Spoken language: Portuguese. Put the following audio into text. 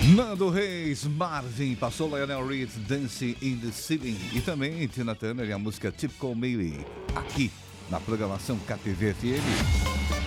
Nando Reis, Marvin, passou Lionel Reed, Dance in the Ceiling e também Tina Turner e a música Typical Me aqui na programação KTV FM.